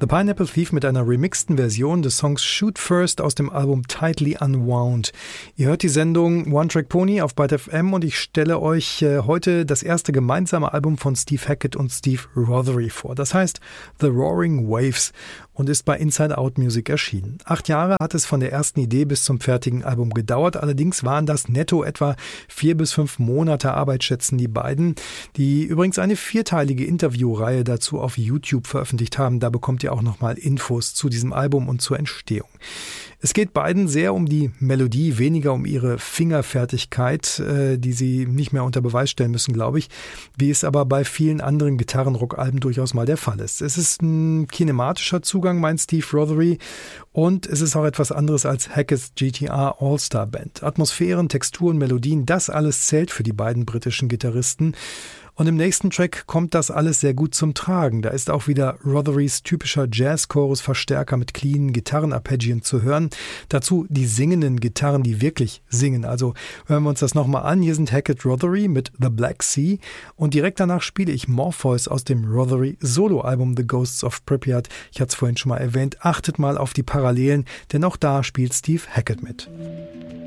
The Pineapple Thief mit einer remixten Version des Songs Shoot First aus dem Album Tightly Unwound. Ihr hört die Sendung One Track Pony auf Byte FM und ich stelle euch heute das erste gemeinsame Album von Steve Hackett und Steve Rothery vor. Das heißt The Roaring Waves und ist bei Inside Out Music erschienen. 8 Jahre hat es von der ersten Idee bis zum fertigen Album gedauert. Allerdings waren das netto etwa 4 bis 5 Monate Arbeit, schätzen die beiden, die übrigens eine 4-teilige Interviewreihe dazu auf YouTube veröffentlicht haben. Da bekommt ihr auch nochmal Infos zu diesem Album und zur Entstehung. Es geht beiden sehr um die Melodie, weniger um ihre Fingerfertigkeit, die sie nicht mehr unter Beweis stellen müssen, glaube ich, wie es aber bei vielen anderen Gitarrenrock-Alben durchaus mal der Fall ist. Es ist ein kinematischer Zugang, meint Steve Rothery, und es ist auch etwas anderes als Hackett's GTR All-Star Band. Atmosphären, Texturen, Melodien, das alles zählt für die beiden britischen Gitarristen. Und im nächsten Track kommt das alles sehr gut zum Tragen. Da ist auch wieder Rotherys typischer Jazz-Chorus-Verstärker mit cleanen Gitarrenarpeggien zu hören. Dazu die singenden Gitarren, die wirklich singen. Also hören wir uns das nochmal an. Hier sind Hackett Rothery mit The Black Sea. Und direkt danach spiele ich Morpheus aus dem Rothery Solo-Album The Ghosts of Pripyat. Ich hatte es vorhin schon mal erwähnt. Achtet mal auf die Parallelen, denn auch da spielt Steve Hackett mit.